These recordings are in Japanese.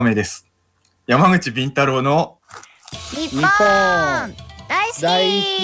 めです。山口敏太郎の日本大好き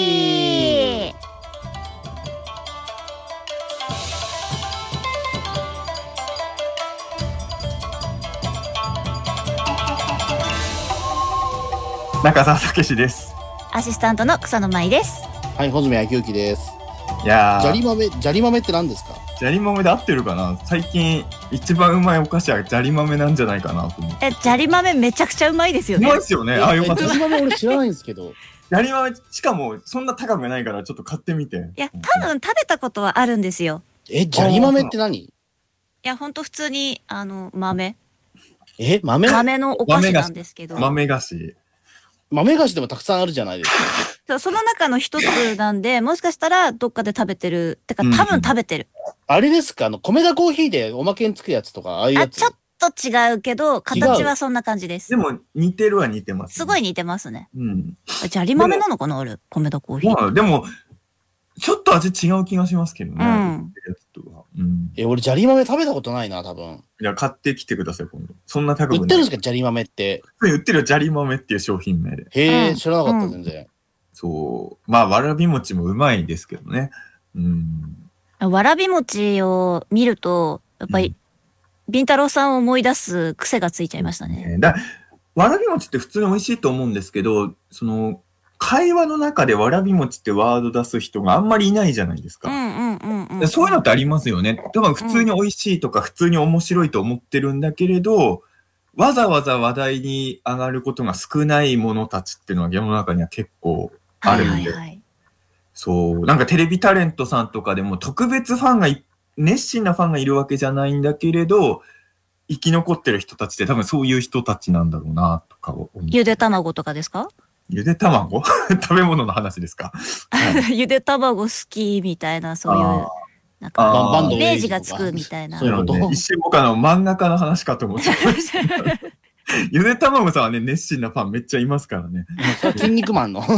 中澤武史です。 アシスタントの草野舞です。 はい、穂積昭之です。 いやー、 じゃり豆って何ですか？ じゃり豆で合ってるかな。最近一番うまいお菓子はじゃり豆なんじゃないかなと思って。 じゃり豆めちゃくちゃうまいですよね。 うまいですよね。あ、よかった。 じゃり豆俺知らないんですけど。 じゃり豆しかもそんな高くないからちょっと買ってみて。 いや、多分食べたことはあるんですよ。 じゃり豆って何？ いや、ほんと普通に豆のお菓子なんですけど。 豆菓子でもたくさんあるじゃないですか。 その中の一つなんで、もしかしたらどっかで食べてる。てか多分食べてる。 あれですか？米田コーヒーでおまけにつくやつとか、ああいうやつ。 ちょっと違うけど、形はそんな感じです。 でも似てるは似てます、ね。 すごい似てますね。 うん。 じゃり豆なのかなあれ、米田コーヒー。 でも、ちょっと味違う気がしますけどね。 俺、じゃり豆食べたことないな、多分。 いや、買ってきてください、今度。そんな高くない。 売ってるんですか、じゃり豆って。 売ってるよ、じゃり豆っていう商品名で。 へえ、知らなかった、全然。 そう。まあ、わらび餅もうまいですけどね。 わらび餅を見ると、やっぱり、ビンタロウさんを思い出す癖がついちゃいましたね。 わらび餅って普通に美味しいと思うんですけど、会話の中でわらび餅ってワード出す人があんまりいないじゃないですか。そういうのってありますよね。多分普通に美味しいとか普通に面白いと思ってるんだけれど、わざわざ話題に上がることが少ないものたちっていうのは世の中には結構あるんで。そう、なんかテレビタレントさんとかでも特別ファンが熱心なファンがいるわけじゃないんだけれど、生き残ってる人たちって多分そういう人たちなんだろうなとか思う。 ゆで卵とかですか？ ゆで卵食べ物の話ですか？ ゆで卵好きみたいな、そういう、なんか、イメージがつくみたいな。 そういうのね。一瞬僕漫画家の話かと思ってました。ゆで卵さんはね、熱心なファンめっちゃいますからね。 筋肉マンの。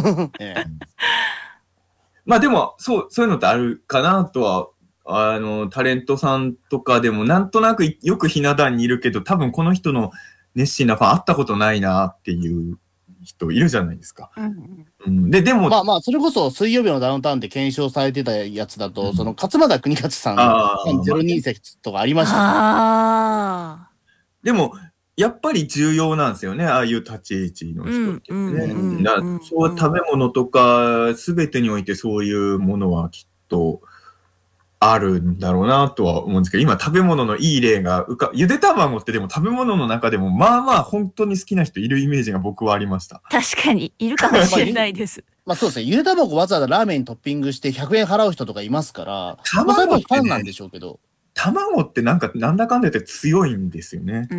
まあでも、そういうのってあるかなとは、タレントさんとかでもなんとなくよくひな壇にいるけど、多分この人の熱心なファン会ったことないなっていう人いるじゃないですか。でも。 まあ、それこそ水曜日のダウンタウンで検証されてたやつだと、勝間田邦和さんの02説とかありましたね。 でも、やっぱり重要なんですよね、ああいう立ち位置の人ってね。そう食べ物とか全てにおいてそういうものはきっとあるんだろうなとは思うんですけど、今食べ物のいい例がゆで卵ってでも食べ物の中でもまあまあ本当に好きな人いるイメージが僕はありました。 確かにいるかもしれないです。 まあそうですね。ゆで卵わざわざラーメンにトッピングして100円払う人とかいますから、卵ってファンなんでしょうけど。 卵ってなんだかんだ言って強いんですよね。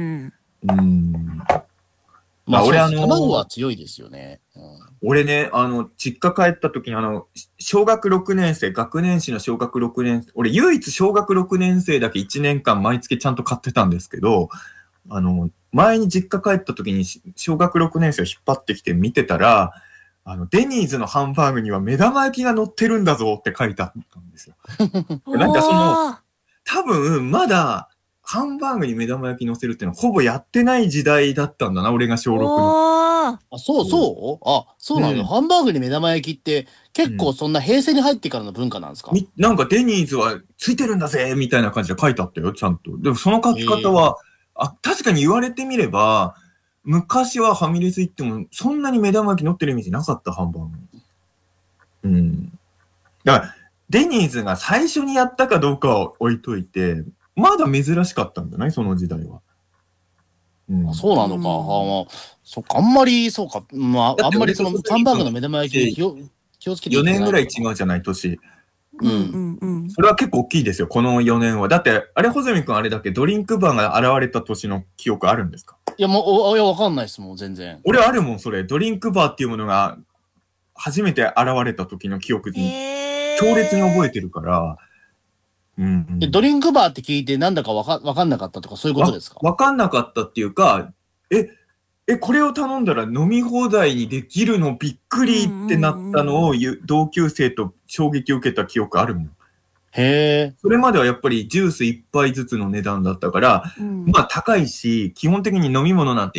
まあ俺卵は強いですよね。 俺ね、実家帰った時に小学6年生、学年誌の小学6年生、俺唯一小学6年生だけ1年間毎月ちゃんと買ってたんですけど、前に実家帰った時に小学6年生を引っ張ってきて見てたら、デニーズのハンバーグには目玉焼きが乗ってるんだぞって書いてあったんですよ。なんか多分まだ、ハンバーグに目玉焼き乗せるっていうのはほぼやってない時代だったんだな、俺が小6の。 そうなの。ハンバーグに目玉焼きって結構そんな平成に入ってからの文化なんですか？ なんかデニーズはついてるんだぜみたいな感じで書いてあったよ、ちゃんと。でもその書き方は、確かに言われてみれば、昔はファミレス行ってもそんなに目玉焼き乗ってるイメージなかった、ハンバーグ。だから、デニーズが最初にやったかどうかは置いといて、まだ珍しかったんじゃない？その時代は。 そうなのか。そっか、あんまりその、ハンバーグの目玉焼きに気をつけて。 4年ぐらい違うじゃない、年。それは結構大きいですよ、この4年は。だって、あれ、穂積君あれだけドリンクバーが現れた年の記憶あるんですか？ いや、わかんないですもん、全然。 俺あるもん、それ。ドリンクバーっていうものが初めて現れた時の記憶に強烈に覚えてるから。 ドリンクバーって聞いてなんだかわかんなかったとかそういうことですか？ わかんなかったっていうか、これを頼んだら飲み放題にできるのびっくりってなったのを同級生と衝撃を受けた記憶あるもん。 へえ。 それまではやっぱりジュース1杯ずつの値段だったから、まあ高いし、基本的に飲み物なんて